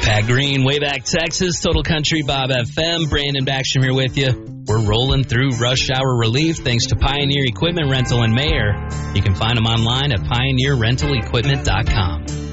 Pat Green, Wayback Texas, Total Country Bob FM. Brandon Backstrom here with you. We're rolling through rush hour relief thanks to Pioneer Equipment Rental in Mayer. You can find them online at pioneerrentalequipment.com.